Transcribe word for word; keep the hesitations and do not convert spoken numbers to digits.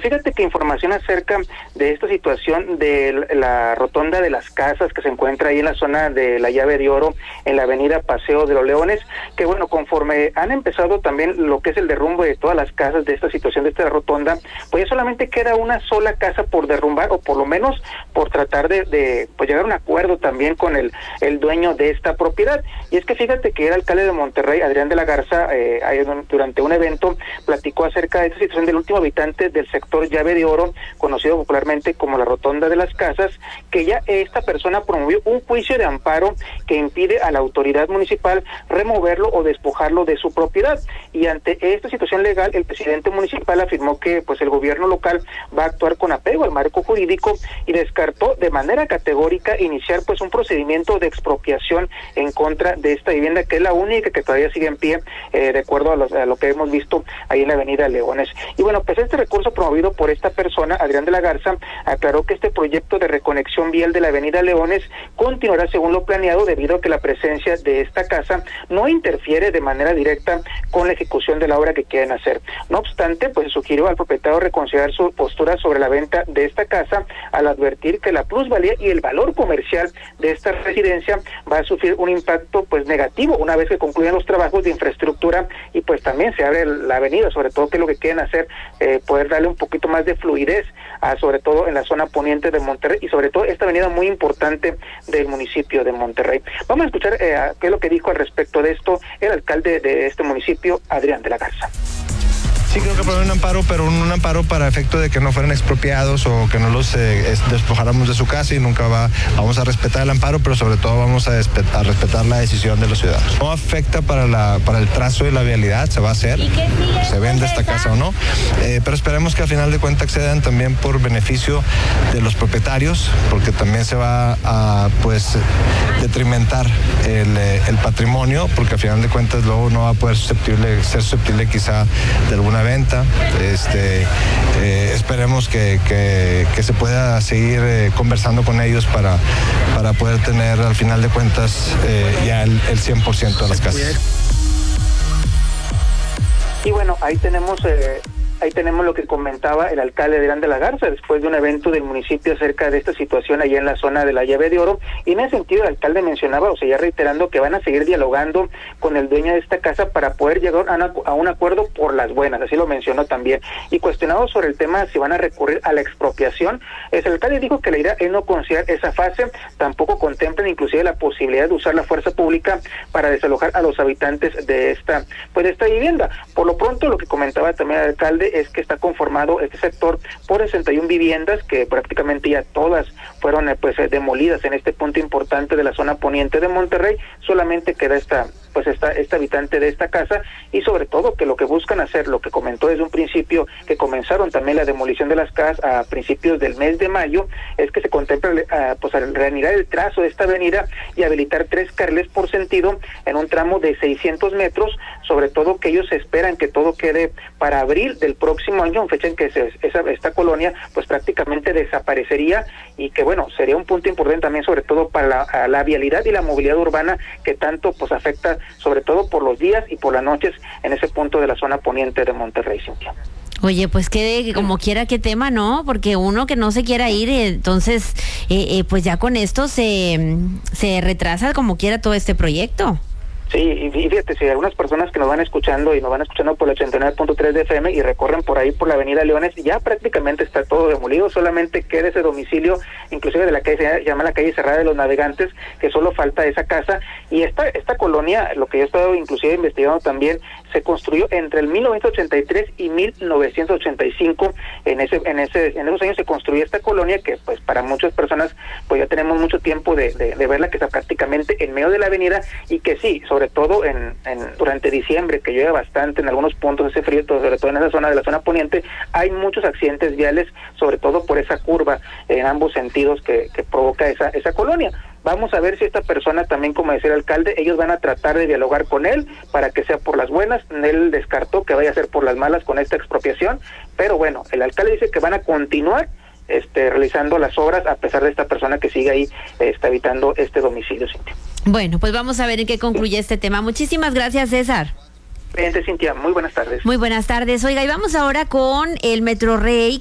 fíjate que información acerca de esta situación de la rotonda de las casas que se encuentra ahí en la zona de la Llave de Oro, en la avenida Paseo de los Leones, que bueno, conforme han empezado también lo que es el derrumbe de todas las casas de esta situación, de esta rotonda, pues ya solamente queda una sola casa por derrumbar, o por lo menos por tratar de, de pues llegar a un acuerdo también con el, el dueño de esta propiedad. Y es que fíjate que el alcalde de Monterrey, Adrián de la Garza, eh, durante un evento platicó acerca de esta situación del último habitante del sector Llave de Oro, conocido popularmente como la rotonda de las casas, que ya esta persona promovió un juicio de amparo que impide a la autoridad municipal removerlo o despojarlo de su propiedad. Y ante esta situación legal, el presidente municipal afirmó que pues el gobierno local va a actuar con apego al marco jurídico y descartó de manera categórica iniciar pues un procedimiento de expropiación en contra de esta vivienda, que es la única que todavía sigue en pie, eh, de acuerdo a, los, a lo que hemos visto ahí en la avenida Leones. Y bueno, pues este recurso promovido por esta persona, Adrián de la Garza, aclaró que este proyecto de reconexión vial de la avenida Leones continuará según lo planeado, debido a que la presencia de esta casa no interfiere de manera directa con la ejecución de la obra que quieren hacer. No obstante, pues sugirió al propietario reconsiderar su postura sobre la venta de esta casa, al advertir que la plusvalía y el valor comercial de esta residencia va a sufrir un impacto pues negativo una vez que concluyan los trabajos de infraestructura y pues también se abre la avenida, sobre todo que lo que quieren hacer, eh, poder darle un poquito más de fluidez, a, sobre todo en la zona poniente de Monterrey, y sobre todo esta avenida muy importante del municipio de Monterrey. Vamos a escuchar eh, qué es lo que dijo al respecto de esto el alcalde de este municipio, Adrián de la Garza. Sí, creo que poner un amparo, pero un, un amparo para efecto de que no fueran expropiados o que no los eh, despojáramos de su casa, y nunca va, vamos a respetar el amparo, pero sobre todo vamos a, despet, a respetar la decisión de los ciudadanos. No afecta para, la, para el trazo de la vialidad, se va a hacer, se vende esta casa o no, eh, pero esperemos que al final de cuentas accedan también por beneficio de los propietarios, porque también se va a pues detrimentar el, el patrimonio, porque al final de cuentas luego no va a poder susceptible, ser susceptible quizá de alguna venta. Este, eh, esperemos que, que, que se pueda seguir eh, conversando con ellos para, para poder tener al final de cuentas eh, ya el, el cien por ciento de las casas. Y bueno, ahí tenemos... Eh... Ahí tenemos lo que comentaba el alcalde Adrián de la Garza después de un evento del municipio acerca de esta situación allá en la zona de la Llave de Oro, y en ese sentido el alcalde mencionaba, o sea, ya reiterando que van a seguir dialogando con el dueño de esta casa para poder llegar a, una, a un acuerdo por las buenas, así lo mencionó también. Y cuestionado sobre el tema si van a recurrir a la expropiación, el alcalde dijo que la idea es no considerar esa fase, tampoco contemplan inclusive la posibilidad de usar la fuerza pública para desalojar a los habitantes de esta, pues de esta vivienda. Por lo pronto, lo que comentaba también el alcalde es que está conformado este sector por sesenta y una viviendas, que prácticamente ya todas fueron eh, pues eh, demolidas en este punto importante de la zona poniente de Monterrey. Solamente queda esta pues esta, esta habitante de esta casa, y sobre todo que lo que buscan hacer, lo que comentó desde un principio, que comenzaron también la demolición de las casas a principios del mes de mayo, es que se contempla uh, pues reanudar el trazo de esta avenida y habilitar tres carriles por sentido en un tramo de seiscientos metros, sobre todo que ellos esperan que todo quede para abril del próximo año, fecha en que se, esa, esta colonia pues prácticamente desaparecería, y que bueno, sería un punto importante también sobre todo para la, la vialidad y la movilidad urbana que tanto pues afecta sobre todo por los días y por las noches en ese punto de la zona poniente de Monterrey, Cintia. Oye, pues que como quiera qué tema, ¿no? Porque uno que no se quiera ir, entonces eh, eh, pues ya con esto se, se retrasa como quiera todo este proyecto. Sí, y fíjate, si algunas personas que nos van escuchando y nos van escuchando por el ochenta y nueve punto tres de F M y recorren por ahí por la avenida Leones, ya prácticamente está todo demolido, solamente queda ese domicilio, inclusive de la calle, se llama la calle Cerrada de los Navegantes, que solo falta esa casa. Y esta esta colonia, lo que yo he estado inclusive investigando también, se construyó entre el mil novecientos ochenta y tres y mil novecientos ochenta y cinco. En ese en ese en esos años se construyó esta colonia que pues para muchas personas pues ya tenemos mucho tiempo de, de, de verla, que está prácticamente en medio de la avenida, y que sí, sobre todo en, en durante diciembre, que llueve bastante en algunos puntos, ese frío, sobre todo en esa zona de la zona poniente, hay muchos accidentes viales, sobre todo por esa curva en ambos sentidos que, que provoca esa esa colonia. Vamos a ver si esta persona también, como decía el alcalde, ellos van a tratar de dialogar con él para que sea por las buenas. Él descartó que vaya a ser por las malas con esta expropiación, pero bueno, el alcalde dice que van a continuar este realizando las obras a pesar de esta persona que sigue ahí eh, está habitando este domicilio, Cintia. Bueno, pues vamos a ver en qué concluye este tema. Muchísimas gracias, César. Gente, Cintia, muy buenas tardes. Muy buenas tardes. Oiga, y vamos ahora con el Metrorrey,